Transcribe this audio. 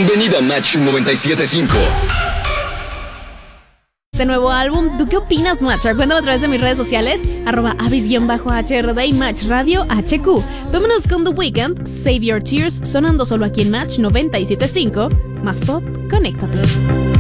Bienvenido a Match 97.5. Este nuevo álbum, ¿tú qué opinas, Match? Cuéntame a través de mis redes sociales, @avis_HRD y Match Radio HQ. Vámonos con The Weeknd, Save Your Tears, sonando solo aquí en Match 97.5. Más pop, conéctate.